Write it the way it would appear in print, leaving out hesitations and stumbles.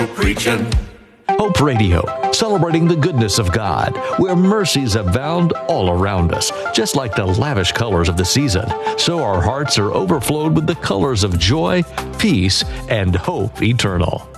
Preaching. Hope Radio, celebrating the goodness of God, where mercies abound all around us. Just like the lavish colors of the season, so our hearts are overflowed with the colors of joy, peace, and hope eternal.